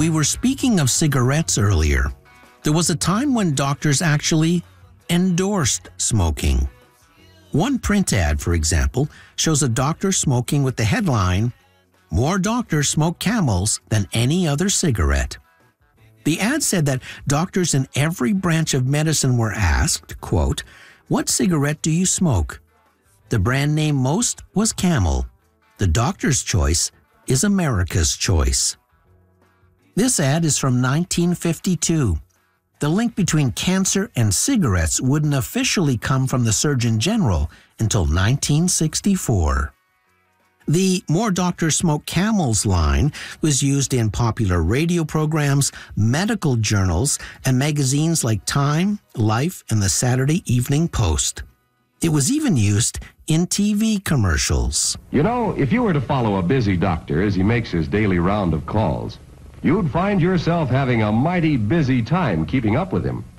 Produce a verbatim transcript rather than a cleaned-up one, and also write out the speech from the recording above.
We were speaking of cigarettes earlier. There was a time when doctors actually endorsed smoking. One print ad, for example, shows a doctor smoking with the headline, "More doctors smoke Camels than any other cigarette." The ad said that doctors in every branch of medicine were asked, quote, "What cigarette do you smoke?" The brand name most was Camel. The doctor's choice is America's choice. This ad is from nineteen fifty-two. The link between cancer and cigarettes wouldn't officially come from the Surgeon General until nineteen sixty-four. The "More Doctors Smoke Camels" line was used in popular radio programs, medical journals, and magazines like Time, Life, and the Saturday Evening Post. It was even used in T V commercials. You know, if you were to follow a busy doctor as he makes his daily round of calls, you'd find yourself having a mighty busy time keeping up with him.